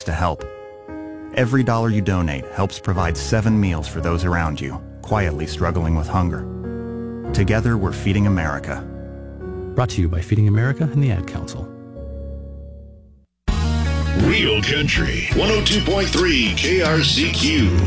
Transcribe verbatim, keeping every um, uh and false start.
to help. Every dollar you donate helps provide seven meals for those around you, quietly struggling with hunger. Together, we're Feeding America. Brought to you by Feeding America and the Ad Council. Real Country, one oh two point three K R C Q.